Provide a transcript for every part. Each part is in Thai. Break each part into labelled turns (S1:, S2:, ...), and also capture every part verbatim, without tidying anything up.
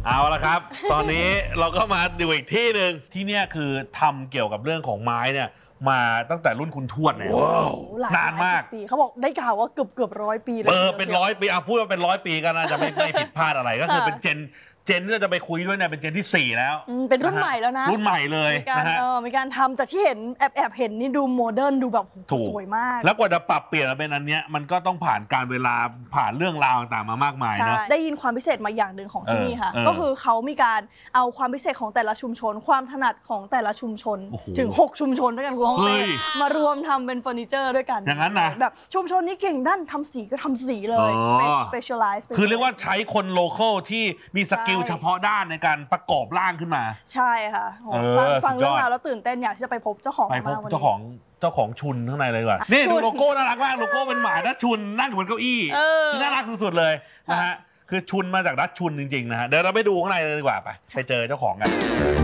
S1: เอาละครับตอนนี้เราก็มาดูอีกที่หนึ่งที่เนี่ยคือทำเกี่ยวกับเรื่องของไม้เนี่ยมาตั้งแต่รุ่นคุณทวดเนี่ยนานมาก
S2: เขาบอกได้ข่าวว่าเกือบเกือบร้อยปีเลย
S1: เออเป็นร้อยปีเอาพูดว่าเป็นร้อยปีก็น่าจะไม่ไม่ผิดพลาดอะไรก็คือเป็นเจนเจนที่เราจะไปคุยด้วยเนี่ยเป็นเจนที่สี่แล้ว
S2: เป็นรุ่นใหม่แล้วนะ
S1: รุ่นใหม่เลยนะฮะ
S2: มีการทำจากที่เห็นแอบแอบเห็นนี่ดูโมเดิร์นดูแบบสวยมาก
S1: แล้วกว่าจะปรับเปลี่ยนมาเป็นอันเนี้ยมันก็ต้องผ่านการเวลาผ่านเรื่องราวต่างๆมามากมายนะ
S2: ได้ยินความพิเศษมาอย่างหนึ่งของที่นี่ค่ะก็คือเขามีการเอาความพิเศษของแต่ละชุมชนความถนัดของแต่ละชุมชนถึงหกชุมชนด้วยกันคุณฮ่องเต้มารวมทำเป็นเฟอร์นิเจอร์ด้วยกัน
S1: อย่างนั้นนะ
S2: แบบชุมชนนี้เก่งด้านทำสีก็ทำสีเลย specialize
S1: คือเรียกว่าใช้คนโลคอลที่มีสกิลเฉพาะด้านในการประกอบร่างขึ้นมา
S2: ใช่ค่ะฟังเรื่องราวแล้วตื่นเต้นอยากจะไปพบเจ้าของ
S1: ไปพบเจ้าของเจ้าของชุนข้างในเลยก่อนนี่ดูโลโก้น่ารักมากโลโก้เป็นหมาดัชชุนนั่งบนเก้าอี้น่ารักสุดๆเลยนะฮะคือชุนมาจากดัชชุนจริงๆนะฮะเดี๋ยวเราไปดูข้างในเลยดีกว่าไปไปเจอเจ้าของกัน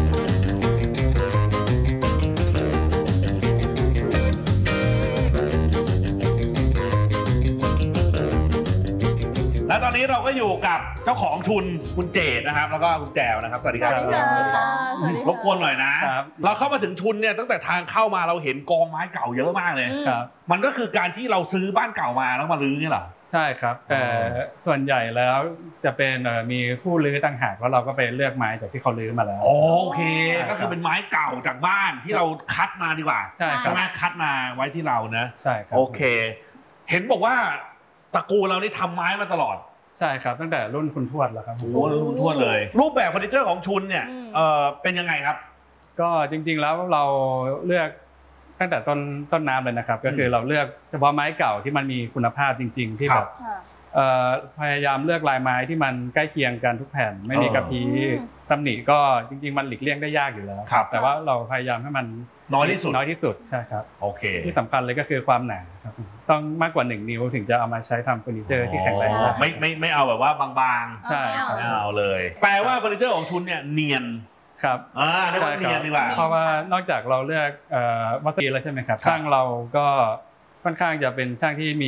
S1: และตอนนี้เราก็อยู่กับเจ้าของชุนคุณเจตนะครับแล้วก็คุณแจวนะครับสวัสดีครับรบกวนหน่อยนะเราเข้ามาถึงชุนเนี่ยตั้งแต่ทางเข้ามาเราเห็นกองไม้เก่าเยอะมากเลยมันก็คือการที่เราซื้อบ้านเก่ามาแล้วมารื้อนี่เหรอ
S3: ใช่ครับแต่ส่วนใหญ่แล้วจะเป็นมีผู้รื้อต่างหากแล้วเราก็ไปเลือกไม้จากที่เขารื้อมาแล้ว
S1: โอเคก็คือเป็นไม้เก่าจากบ้านที่เราคัดมาดีกว่า
S3: ใช่ครับ
S1: แม่คัดมาไว้ที่เรานะ
S3: ใช่ครับ
S1: โอเคเห็นบอกว่าตระกูลเรานี่ทำไม้มาตลอด
S3: ใช่ครับตั้งแต่รุ่นคุณทวดแล้วครับ
S1: โอ้รุ่นคุณทวดเลยรูปแบบเฟอร์นิเจอร์ของชุนเนี่ยเออเป็นยังไงครับ
S3: ก็จริงๆแล้วเราเลือกตั้งแต่ต้นต้นน้ำเลยนะครับก็คือเราเลือกเฉพาะไม้เก่าที่มันมีคุณภาพจริงๆที่แบบพยายามเลือกลายไม้ที่มันใกล้เคียงกันทุกแผ่นไม่มีกระพี้ตำหนิก็จริงๆมันหลีกเลี่ยงได้ยากอยู่แล้วแต่ว่าเราพยายามให้มัน
S1: น้อยที่สุด
S3: น้อยที่สุดใช่ครับ
S1: โอเค
S3: ที่สำคัญเลยก็คือความหนาครับต้องมากกว่าหนึ่งนิ้วถึงจะเอามาใช้ทำเฟอร์นิเจอร์ที่แข็งแรงได้
S1: ไม่ไม่ไม่เอาแบบว่าบาง
S3: ๆใช่ครับ
S1: ไม่เอาเลยแปลว่าเฟอร์นิเจอร์ของชุนเนี่ยเนียน
S3: ครับ
S1: อ่าเรียกว่าเนียนดีกว่า
S3: เพราะว่านอกจากเราเลือกวัสดุแล้วใช่ไหมครับช่างเราก็ค่อนข้างจะเป็นช่างที่มี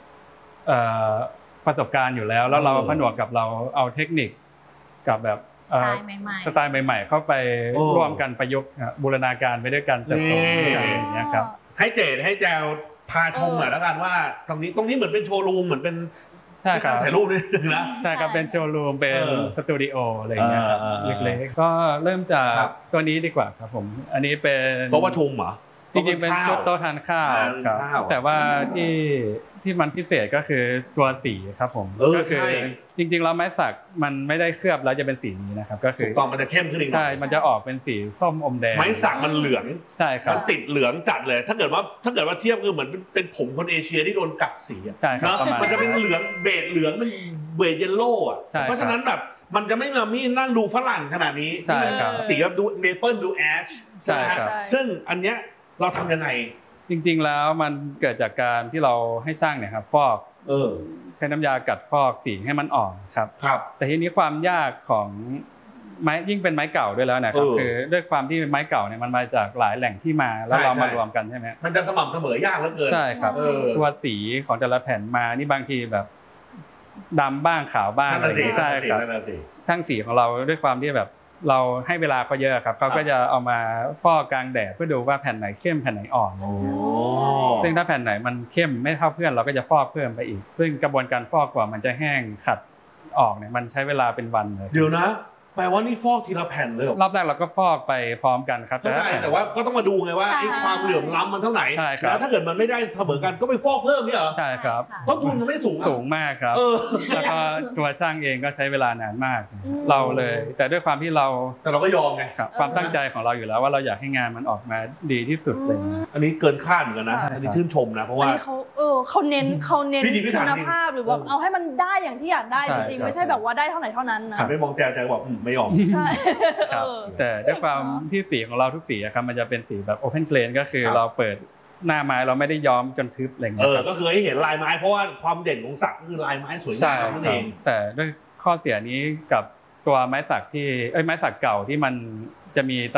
S3: ประสบการณ์อยู่แล้วแล้วเราผนวกกับเราเอาเทคนิคกับแบบ
S4: สไตล์ใหม่
S3: ๆสไตล์ใหม่ๆเข้าไปร่วมกันประยุกต์บูรณาการไปด้วยกันเติบโตกันอย่างเงี้ยครับ
S1: ให้เจดให้แจวพาชมหน่อยแล้วกันว่าตรงนี้ตรงนี้เหมือนเป็นโชว์รูมเหมือนเป็น
S3: ใช่ครับ
S1: ถ่ายรูปนิดนึงนะ
S3: ใช่ครับเป็นโชว์รูมเป็นสตูดิโออะไรเงี้ยเล็กๆก็เริ่มจากตัวนี้ดีกว่าครับผมอันนี้เป็น
S1: โต๊ะประชุมเหรอ
S3: จริงๆเป็นโต๊ะทานข้าวครับแต่ว่าที่ที่มันพิเศษก็คือตัวสีครับผมก็คือจริงๆแล้วไม้สักมันไม่ได้เคลือบแล้วจะเป็นสีนี้นะครับก็คือ
S1: ตอนมันจะเข้มขึ้นอีก
S3: ใช่มันจะออกเป็นสีส้มอมแดง
S1: ไม้สักมันเหลือง
S3: ใช่ครับ
S1: มันติดเหลืองจัดเลยถ้าเกิดว่าถ้าเกิดว่าเทียบคือเหมือนเป็นผมคนเอเชียที่โดนกัดสี
S3: ใช่ครับ
S1: มันจะเป็นเหลืองเบจเหลืองมันเบจเยลโล่อะเพราะฉะนั้นแบบมันจะไม่มามีนั่งดูฝรั่งขนาดนี้สีแบบดูเมเปิลดูแอช
S3: ใช่ครับ
S1: ซึ่งอันเนี้ยเราทำยังไง
S3: จริงๆแล้วมันเกิดจากการที่เราให้ช่างเนี่ยครับฟอก
S1: เออ
S3: ใช้น้ำยากัดฟอกสีให้มันอ่อนครับ
S1: ครับ
S3: แต่ทีนี้ความยากของไม้ยิ่งเป็นไม้เก่าด้วยแล้วนะครับคือด้วยความที่ไม้เก่าเนี่ยมันมาจากหลายแหล่งที่มาแล้วเรามารวมกันใช่ไหม
S1: มันจะสม่ำเสมอยากเหลือเกิน
S3: ใช่ครับตัวสีของแต่ละแผ่นมานี่บางทีแบบดำบ้างขาวบ้างอะไรอย่างเงี้ยใช่ครับช่างสีของเราด้วยความที่แบบเราให้เวลาเขาเยอะครับเขาก็จะเอามาฟอกกลางแดดเพื่อดูว่าแผ่นไหนเข้มแผ่นไหนอ่อนซึ่งถ้าแผ่นไหนมันเข้มไม่เท่าเพื่อนเราก็จะฟอกเพิ่มไปอีกซึ่งกระบวนการฟอกกว่ามันจะแห้งขัดออกเนี่ยมันใช้เวลาเป็นวันเลย
S1: เดี๋ยวนะแปลว่านี่ฟอกทีละแผ่นเลย
S3: รอบแรกเราก็ฟอกไปพร้อมกันครับ
S1: แต่แต่ว่าก็ต้องมาดูไงว่าไอ้ความเหลื่อมล้ำมันเท่าไหร่แล้วถ้าเกิดมันไม่ได้เสมอกันก็ไปฟอกเพิ่มนี่เหรอ
S3: ใช่ครับ
S1: ต้นทุนมันไม่สูง
S3: สูงมากครับแล้วก็ตัวช่างเองก็ใช้เวลานานมากเราเลยแต่ด้วยความที่เรา
S1: แต่เราก็ยอมไง
S3: ความตั้งใจของเราอยู่แล้วว่าเราอยากให้งานมันออกมาดีที่สุดเลย
S1: อันนี้เกินคาดเหมือนกันนะอันนี้ชื่นชมนะเพราะว่า
S2: เขาเออเขาเน้นเขาเน้นคุณภาพหรือว่าเอาให้มันได้อย่างที่อยากได้จริงๆไม่ใช่แบบว่าได้เท่าไหร่เท่านั้นนะ
S1: ไม่มองแจวแจวบอกไม่ยอม
S2: ใช่
S3: ครับแต่ด้วยความที่สีของเราทุกสีครับมันจะเป็นสีแบบโอเพนเพลนก็คือเราเปิดหน้าไม้เราไม่ได้ย้อมจนทึบอะไรเงี้
S1: ยเออก็คือให้เห็นลายไม้เพราะว่าความเด่นของสักคือลายไม้สวยงามนั่นเอง
S3: แต่ด้วยข้อเสียนี้กับตัวไม้สักที่เอ้ยไม้สักเก่าที่มันจะมีตำหนิ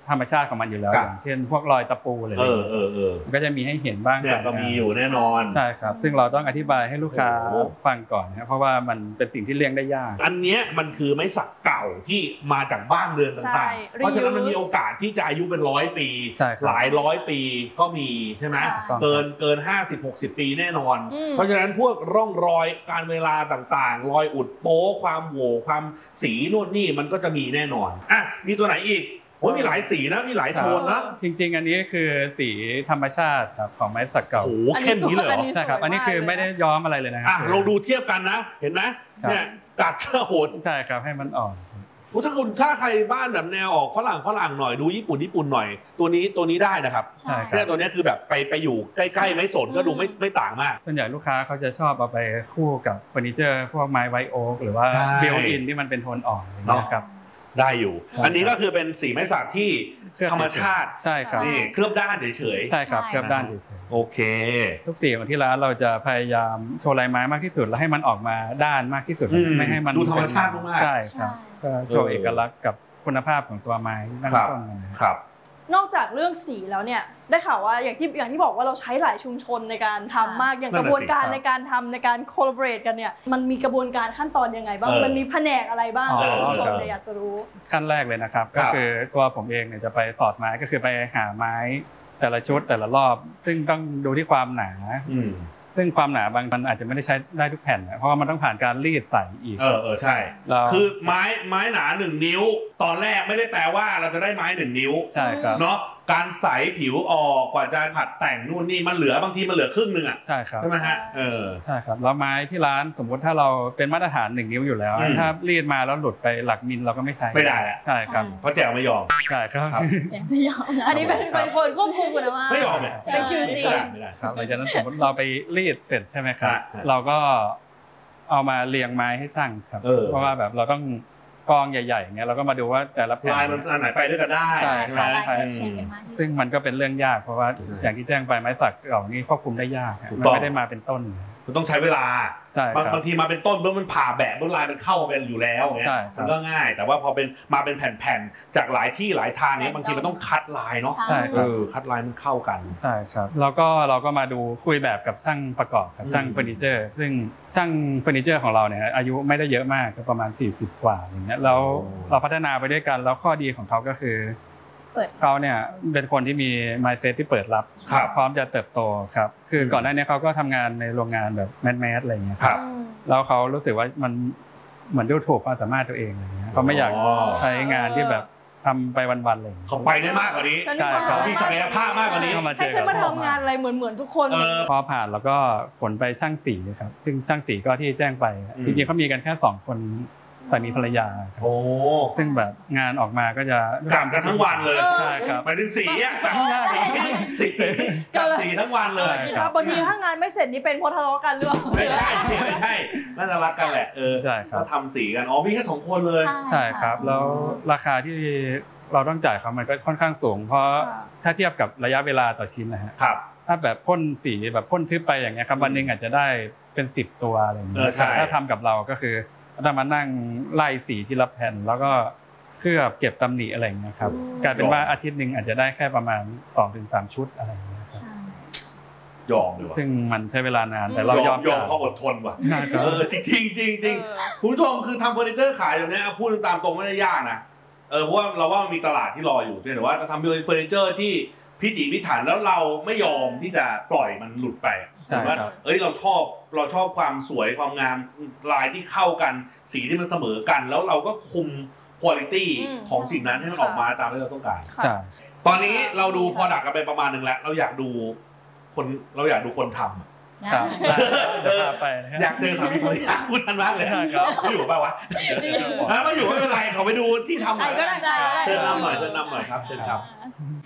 S3: ธรรมชาติของมันอยู่แล้วอย่างเช่นพวกรอยตะปูอะไร
S1: เออเออเออ
S3: ก็จะมีให้เห็นบ้าง
S1: เนี่ยก็มีอยู่แน่นอน
S3: ใช่ครับซึ่งเราต้องอธิบายให้ลูกค้าฟังก่อนนะเพราะว่ามันเป็นสิ่งที่เลี่ยงได้ยาก
S1: อันเนี้ยมันคือไม้สักเก่าที่มาจากบ้านเรือนต่างๆเพราะฉะนั้นมันมีโอกาสที่จะอายุเป็นร้อยปีหลายร้อยปีก็มีใช่ไหมเกินเกินห้าสิบ หกสิบปีแน่นอนเพราะฉะนั้นพวกร่องรอยการเวลาต่างๆรอยอุดโป๊ความโหว่ความสีนู่นนี่มันก็จะมีแน่นอนอ่ะมีตัวไหนอีกโอ้ยมีหลายสีนะมีหลายโทนนะ
S3: จริงๆอันนี้คือสีธรรมชาติครับของไม้สักเก่า
S1: โอ้โหเข้มนี้เลยเหรอ
S3: ใช่ครับอันนี้คือไม่ได้ย้อมอะไรเลยนะครับ
S1: เราดูเทียบกันนะเห็นไหมเนี่ยกัดเชื่อโหด
S3: ใช่ครับให้มันอ่อน
S1: ถ้าคุณถ้าใครบ้านแบบแนวออกฝรั่งฝรั่งหน่อยดูญี่ปุ่นญี่ปุ่นหน่อยตัวนี้ตัวนี้ได้นะครับเนี่ยตัวนี้คือแบบไปไปอยู่ใกล้ๆไม้สนก็ดูไม่ไม่ต่างมาก
S3: ส่วนใหญ่ลูกค้าเขาจะชอบเอาไปคู่กับเฟอร์นิเจอร์พวกไม้ไวโอ๊กหรือว่าบิลอินที่มันเป็นโทนอ่อนนะครับ
S1: ได้อยู่อันนี้ก็คือเป็นสีไม้สักที่ธรรมชาติ
S3: ใช่ครับ
S1: นี่เคลือบด้านเฉย
S3: ๆใช่ครับเคลือบด้านเฉย
S1: ๆโอเค
S3: ทุกสีของที่ร้านเราจะพยายามโชว์ลายไม้มากที่สุดแล้วให้มันออกมาด้านมากที่สุดไม่ให้มัน
S1: ดูธรรมชาติมาก
S3: ใช่ครับก็โชว์เอกลักษณ์กับคุณภาพของตัวไม้ตั้งต้น
S1: ครับ
S2: นอกจากเรื่องสีแล้วเนี่ยได้ข่าวว่าอย่างที่อย่างที่บอกว่าเราใช้หลายชุมชนในการทำมากอย่างกระบวนการในการทำในการ collaborate กันเนี่ยมันมีกระบวนการขั้นตอนยังไงบ้างมันมีแผนกอะไรบ้างชุมชนเนี่ยอยากจะรู้
S3: ขั้นแรกเลยนะครับก็คือตัวผมเองเนี่ยจะไปสอดไม้ก็คือไปหาไม้แต่ละชุดแต่ละรอบซึ่งต้องดูที่ความหนาซึ่งความหนาบางมันอาจจะไม่ได้ใช้ได้ทุกแผ่นเพราะว่ามันต้องผ่านการรีดใส่อีก
S1: เออเออใช่คือไม้ไม้หนาหนึ่งนิ้วตอนแรกไม่ได้แปลว่าเราจะได้ไม้หนึ่งนิ้ว
S3: ใช่ครับ
S1: เนาะการใส่ผิวออกกว่าจะผัดแต่งนู่นนี่มันเหลือบางทีมันเหลือครึ่งนึงอ่ะ
S3: ใช่ครับ
S1: ใช่ไหมฮะเออ
S3: ใช่ครับแล้วไม้ที่ร้านสมมติถ้าเราเป็นมาตรฐานหนึ่งนิ้วอยู่แล้วถ้ารีดมาแล้วหลุดไปหลักมิลเราก็ไม่ใช้
S1: ไม่ได้
S3: ใช่ครับ
S1: เพราะแจวไม่ยอม
S3: ใช่ครับ
S2: ไม่ยอมอันนี้เป็นเป็นคนควบคุมนะว่า
S1: ไม่ยอมเลย
S2: เป็น คิว ซี
S3: ไม่ได้ครับหลังจากนั้นสมมติเราไปรีดเสร็จใช่ไหมครับเราก็เอามาเรียงไม้ให้ช่างครับเพราะว่าแบบเราต้องกองใหญ่ๆเงี้ยเราก็มาดูว่าแต่ละแผ่น
S1: ลายมันอันไหนไปด้วยกันได้
S3: ใช่ใช่ซึ่งมันก็เป็นเรื่องยากเพราะว่าอย่างที่แจ้งไปไม้สักเก่านี่ควบคุมได้ยากมันไม่ได้มาเป็นต้น
S1: มันต้องใช้เวลาบางทีมาเป็นต้นเมื่อมันผ่าแบะเมื่อลายมันเข้ากันอยู่แล้วเงี้ยมันก็ง่ายแต่ว่าพอเป็นมาเป็นแผ่นๆจากหลายที่หลายทางเนี้ยบางทีมันต้องคัดลายเนาะ
S3: ใช่ครับ
S1: คัดลายมันเข้ากัน
S3: ใช่ครับแล้วก็เราก็มาดูคุยแบบกับช่างประกอบกับช่างเฟอร์นิเจอร์ซึ่งช่างเฟอร์นิเจอร์ของเราเนี่ยอายุไม่ได้เยอะมากก็ประมาณสี่สิบกว่าอย่างเงี้ยแล้วเราพัฒนาไปด้วยกันแล้วข้อดีของเขาก็คือเขาเนี่ยเป็นคนที่มี mindset ที่เปิดรับพร้อมจะเติบโตครับคือก่อนหน้านี้เขาก็ทำงานในโรงงานแบบแมสๆอะไรเงี้ยครับแล้วเขารู้สึกว่ามันเหมือนดูถูกความสามารถตัวเองอะไรเงี้ยเขาไม่อยากใช้งานที่แบบทำไปวันๆเลย
S1: เขาไปได้มากกว่านี้
S2: ใช่
S1: เขามีศักยภาพมากกว่านี้
S2: ให้ฉันมาทำงานอะไรเหมือนเหมือนทุกคน
S3: พอผ่านแล้วก็ผลไปช่างสีครับซึ่งช่างสีก็ที่แจ้งไปจริงๆเขามีกันแค่สองคนสามีภรรยา
S1: โอ้
S3: ซึ่งแบบงานออกมาก็จะ
S1: กลับกันทั้งวันเลย
S3: ใช่ครับ
S1: หมายถึงสีอ่ะสีกับสีทั้งวันเลย
S2: บางทีถ้างานไม่เสร็จนี่เป็นเพราะทะเลาะกันหรือเปล่า
S1: ไม่ใช่ไม่ใช่น่าจะรักกันแหละเออก็ทำสีกันอ๋อมีแค่สองคนเลย
S3: ใช่ครับแล้วราคาที่เราต้องจ่ายเขามันก็ค่อนข้างสูงเพราะถ้าเทียบกับระยะเวลาต่อชิ้นนะฮะถ้าแบบพ่นสีแบบพ่นทึบไปอย่างเงี้ยครับวันนึงอาจจะได้เป็นสิบตัวอะไรอย่างเงี้ยถ้าทำกับเราก็คือต้องมานั่งไล่สีทีละแผ่นแล้วก็เคลือบเก็บตำหนิอะไรอย่างเงี้ยครับกลายเป็นว่าอาทิตย์นึงอาจจะได้แค่ประมาณ สองถึงสาม ชุดอะไรอย่างเงี้ยครับ
S1: ยอมดีว่ะ
S3: ซึ่งมันใช้เวลานานแต่เรายอม
S1: ยอมเขาอดทนว่ะเออจริงจริงจริงจริงคุณผู้ชมคือทำเฟอร์นิเจอร์ขายเดี๋ยวนี้พูดตามตรงไม่ได้ยากนะเออเพราะว่าเราว่ามันมีตลาดที่รออยู่แต่ว่าจะทำเฟอร์นิเจอร์ที่พิถีพิถันแล้วเราไม่ยอมที่จะปล่อยมันหลุดไปแต่ว่าเอ้ยเราชอบเราชอบความสวยความงามลายที่เข้ากันสีที่มันเสมอกันแล้วเราก็คุมคุณภาพของสิ่งนั้นให้มันออกมาตามที่เราต้องการตอนนี้เราดู product กันไปประมาณนึงแล้วเราอยากดูคนเราอยากดูคนทำ
S3: ครับไป
S1: อยากเจอสามีภรรยาคุณทันมากเลยอยู่ป่าวะถ้าไม่อยู่ไม่เป็นไรขอไปดูที่ทำหน่อย
S2: ก็ได้
S1: เชิญนำหน่อยเชิญนำหน่อยครับเชิญครับ